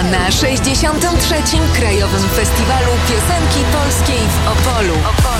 na 63. Krajowym Festiwalu Piosenki Polskiej w Opolu.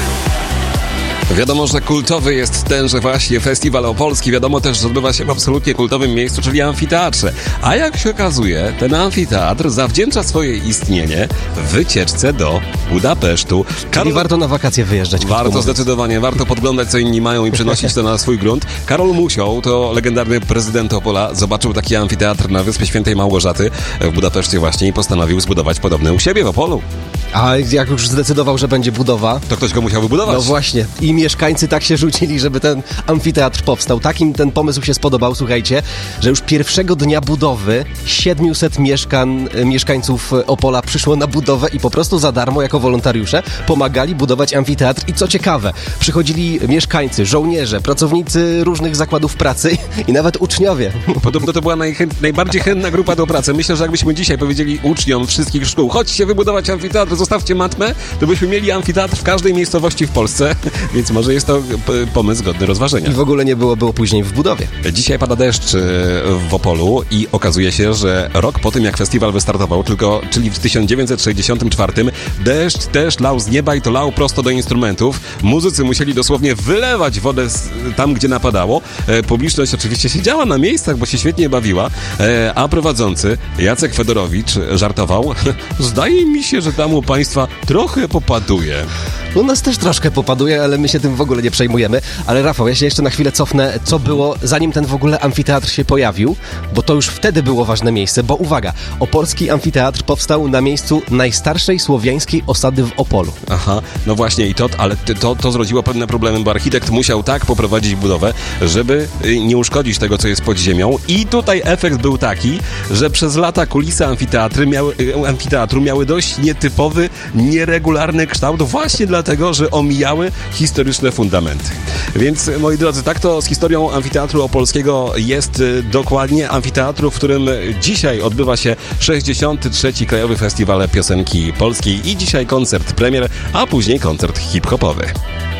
Wiadomo, że kultowy jest tenże właśnie Festiwal Opolski. Wiadomo też, że odbywa się w absolutnie kultowym miejscu, czyli amfiteatrze. A jak się okazuje, ten amfiteatr zawdzięcza swoje istnienie wycieczce do Budapesztu. Czyli warto na wakacje wyjeżdżać. Warto zdecydowanie, warto podglądać, co inni mają i przenosić to na swój grunt. Karol Musioł, to legendarny prezydent Opola, zobaczył taki amfiteatr na Wyspie Świętej Małgorzaty w Budapeszcie właśnie i postanowił zbudować podobny u siebie w Opolu. A jak już zdecydował, że będzie budowa... To ktoś go musiał wybudować. No właśnie. I mieszkańcy tak się rzucili, żeby ten amfiteatr powstał. Takim ten pomysł się spodobał, słuchajcie, że już pierwszego dnia budowy 700 mieszkańców Opola przyszło na budowę i po prostu za darmo, jako wolontariusze, pomagali budować amfiteatr. I co ciekawe, przychodzili mieszkańcy, żołnierze, pracownicy różnych zakładów pracy i nawet uczniowie. Podobno to była najbardziej chętna grupa do pracy. Myślę, że jakbyśmy dzisiaj powiedzieli uczniom wszystkich szkół, chodźcie wybudować amfiteatr, zostawcie matmę, to byśmy mieli amfiteatr w każdej miejscowości w Polsce, więc może jest to pomysł godny rozważenia. I w ogóle nie było później w budowie. Dzisiaj pada deszcz w Opolu i okazuje się, że rok po tym, jak festiwal wystartował, czyli w 1964, deszcz też lał z nieba i to lał prosto do instrumentów. Muzycy musieli dosłownie wylewać wodę tam, gdzie napadało. Publiczność oczywiście siedziała na miejscach, bo się świetnie bawiła, a prowadzący Jacek Fedorowicz żartował: zdaje mi się, że tam u państwa trochę popaduje. U nas też troszkę popaduje, ale my się tym w ogóle nie przejmujemy. Ale Rafał, ja się jeszcze na chwilę cofnę, co było, zanim ten w ogóle amfiteatr się pojawił, bo to już wtedy było ważne miejsce, bo uwaga, opolski amfiteatr powstał na miejscu najstarszej słowiańskiej osady w Opolu. Aha, no właśnie, ale to zrodziło pewne problemy, bo architekt musiał tak poprowadzić budowę, żeby nie uszkodzić tego, co jest pod ziemią. I tutaj efekt był taki, że przez lata kulisy amfiteatru miały dość nietypowy, nieregularny kształt, właśnie dlatego, że omijały historyczne fundamenty. Więc, moi drodzy, tak to z historią amfiteatru opolskiego jest dokładnie. Amfiteatru, w którym dzisiaj odbywa się 63. Krajowy Festiwal Piosenki Polskiej i dzisiaj koncert premier, a później koncert hip-hopowy.